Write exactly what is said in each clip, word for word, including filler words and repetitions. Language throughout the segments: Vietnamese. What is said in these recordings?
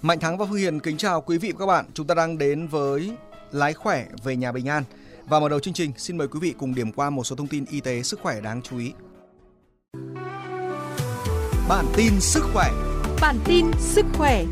Mạnh Thắng và Phương Hiền kính chào quý vị và các bạn. Chúng ta đang đến với Lái khỏe về nhà bình an. Và mở đầu chương trình, xin mời quý vị cùng điểm qua một số thông tin y tế sức khỏe đáng chú ý. Bản tin sức khỏe. Bản tin sức khỏe.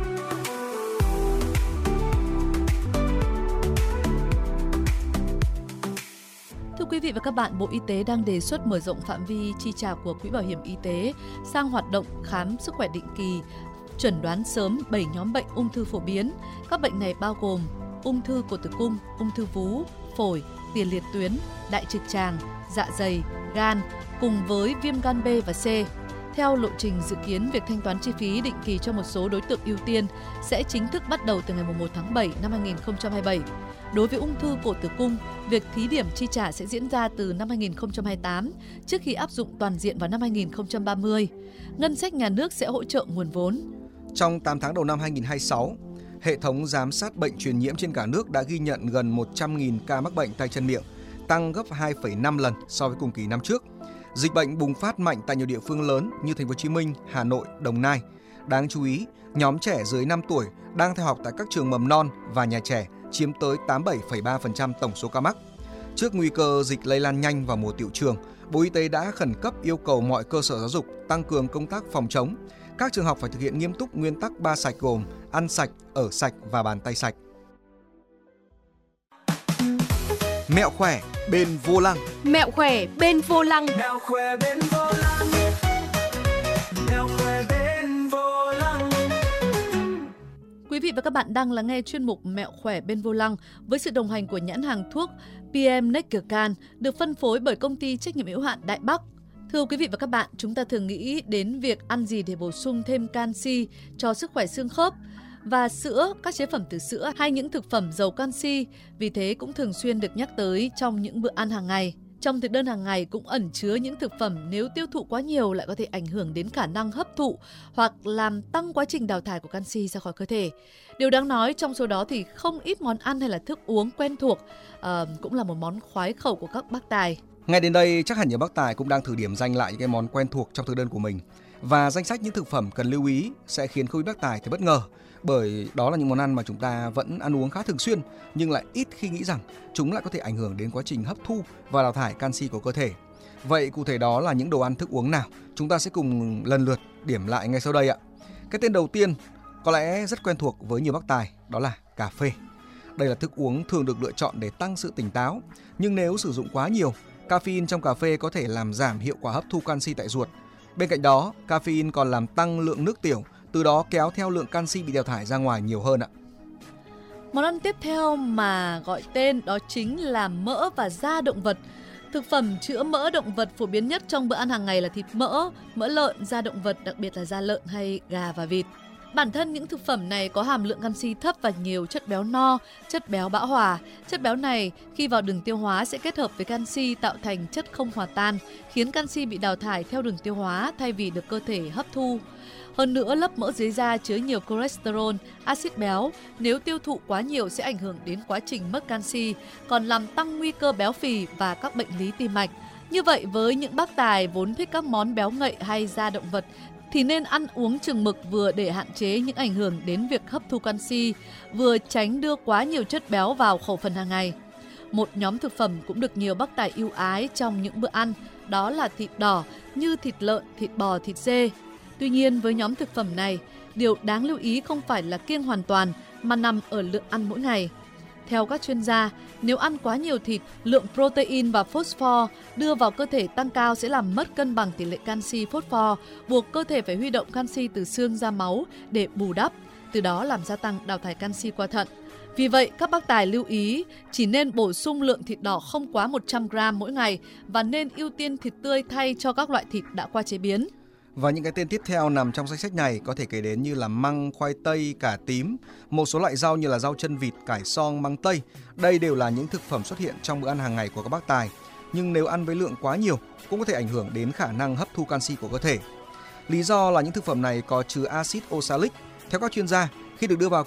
Thưa quý vị và các bạn, Bộ Y tế đang đề xuất mở rộng phạm vi chi trả của Quỹ Bảo hiểm Y tế sang hoạt động khám sức khỏe định kỳ, chẩn đoán sớm bảy nhóm bệnh ung thư phổ biến. Các bệnh này bao gồm ung thư cổ tử cung, ung thư vú, phổi, tiền liệt tuyến, đại trực tràng, dạ dày, gan, cùng với viêm gan B và C. Theo lộ trình dự kiến, việc thanh toán chi phí định kỳ cho một số đối tượng ưu tiên sẽ chính thức bắt đầu từ ngày mùng một tháng bảy năm hai nghìn không trăm hai mươi bảy. Đối với ung thư cổ tử cung, việc thí điểm chi trả sẽ diễn ra từ năm hai nghìn không trăm hai mươi tám, trước khi áp dụng toàn diện vào năm hai nghìn không trăm ba mươi. Ngân sách nhà nước sẽ hỗ trợ nguồn vốn. Trong tám tháng đầu năm hai nghìn không trăm hai mươi sáu, hệ thống giám sát bệnh truyền nhiễm trên cả nước đã ghi nhận gần một trăm nghìn ca mắc bệnh tay chân miệng, tăng gấp hai phẩy năm lần so với cùng kỳ năm trước. Dịch bệnh bùng phát mạnh tại nhiều địa phương lớn như Thành phố Hồ Chí Minh, Hà Nội, Đồng Nai. Đáng chú ý, nhóm trẻ dưới năm tuổi đang theo học tại các trường mầm non và nhà trẻ chiếm tới tám mươi bảy phẩy ba phần trăm tổng số ca mắc. Trước nguy cơ dịch lây lan nhanh vào mùa tựu trường, Bộ Y tế đã khẩn cấp yêu cầu mọi cơ sở giáo dục tăng cường công tác phòng chống. Các trường học phải thực hiện nghiêm túc nguyên tắc ba sạch gồm ăn sạch, ở sạch và bàn tay sạch. Mẹo khỏe bên vô lăng. Mẹo khỏe bên vô lăng. Mẹo khỏe bên vô lăng. Mẹo khỏe bên vô lăng. Quý vị và các bạn đang lắng nghe chuyên mục Mẹo khỏe bên vô lăng với sự đồng hành của nhãn hàng thuốc pê em Neckercan được phân phối bởi công ty trách nhiệm hữu hạn Đại Bắc. Thưa quý vị và các bạn, chúng ta thường nghĩ đến việc ăn gì để bổ sung thêm canxi cho sức khỏe xương khớp và sữa, các chế phẩm từ sữa hay những thực phẩm giàu canxi, vì thế cũng thường xuyên được nhắc tới trong những bữa ăn hàng ngày. Trong thực đơn hàng ngày cũng ẩn chứa những thực phẩm nếu tiêu thụ quá nhiều lại có thể ảnh hưởng đến khả năng hấp thụ hoặc làm tăng quá trình đào thải của canxi ra khỏi cơ thể. Điều đáng nói trong số đó thì không ít món ăn hay là thức uống quen thuộc uh, cũng là một món khoái khẩu của các bác tài. Ngay đến đây chắc hẳn nhiều bác tài cũng đang thử điểm danh lại những cái món quen thuộc trong thực đơn của mình. Và danh sách những thực phẩm cần lưu ý sẽ khiến không ít bác tài thấy bất ngờ, bởi đó là những món ăn mà chúng ta vẫn ăn uống khá thường xuyên nhưng lại ít khi nghĩ rằng chúng lại có thể ảnh hưởng đến quá trình hấp thu và đào thải canxi của cơ thể. Vậy cụ thể đó là những đồ ăn thức uống nào? Chúng ta sẽ cùng lần lượt điểm lại ngay sau đây ạ. Cái tên đầu tiên có lẽ rất quen thuộc với nhiều bác tài, đó là cà phê. Đây là thức uống thường được lựa chọn để tăng sự tỉnh táo, nhưng nếu sử dụng quá nhiều, caffeine trong cà phê có thể làm giảm hiệu quả hấp thu canxi tại ruột. Bên cạnh đó, caffeine còn làm tăng lượng nước tiểu, từ đó kéo theo lượng canxi bị đào thải ra ngoài nhiều hơn ạ. Món ăn tiếp theo mà gọi tên đó chính là mỡ và da động vật. Thực phẩm chứa mỡ động vật phổ biến nhất trong bữa ăn hàng ngày là thịt mỡ, mỡ lợn, da động vật, đặc biệt là da lợn hay gà và vịt. Bản thân những thực phẩm này có hàm lượng canxi thấp và nhiều chất béo no, chất béo bão hòa. Chất béo này khi vào đường tiêu hóa sẽ kết hợp với canxi tạo thành chất không hòa tan, khiến canxi bị đào thải theo đường tiêu hóa thay vì được cơ thể hấp thu. Hơn nữa, lớp mỡ dưới da chứa nhiều cholesterol, axit béo, nếu tiêu thụ quá nhiều sẽ ảnh hưởng đến quá trình mất canxi, còn làm tăng nguy cơ béo phì và các bệnh lý tim mạch. Như vậy, với những bác tài vốn thích các món béo ngậy hay da động vật thì nên ăn uống chừng mực, vừa để hạn chế những ảnh hưởng đến việc hấp thu canxi, vừa tránh đưa quá nhiều chất béo vào khẩu phần hàng ngày. Một nhóm thực phẩm cũng được nhiều bác tài yêu ái trong những bữa ăn, đó là thịt đỏ như thịt lợn, thịt bò, thịt dê. Tuy nhiên, với nhóm thực phẩm này, điều đáng lưu ý không phải là kiêng hoàn toàn mà nằm ở lượng ăn mỗi ngày. Theo các chuyên gia, nếu ăn quá nhiều thịt, lượng protein và phosphor đưa vào cơ thể tăng cao sẽ làm mất cân bằng tỷ lệ canxi phosphor, buộc cơ thể phải huy động canxi từ xương ra máu để bù đắp, từ đó làm gia tăng đào thải canxi qua thận. Vì vậy, các bác tài lưu ý chỉ nên bổ sung lượng thịt đỏ không quá một trăm gam mỗi ngày và nên ưu tiên thịt tươi thay cho các loại thịt đã qua chế biến. Và những cái tên tiếp theo nằm trong danh sách này có thể kể đến như là măng, khoai tây, cà tím, một số loại rau như là rau chân vịt, cải xoong, măng tây. Đây đều là những thực phẩm xuất hiện trong bữa ăn hàng ngày của các bác tài. Nhưng nếu ăn với lượng quá nhiều cũng có thể ảnh hưởng đến khả năng hấp thu canxi của cơ thể. Lý do là những thực phẩm này có chứa axit oxalic. Theo các chuyên gia, khi được đưa vào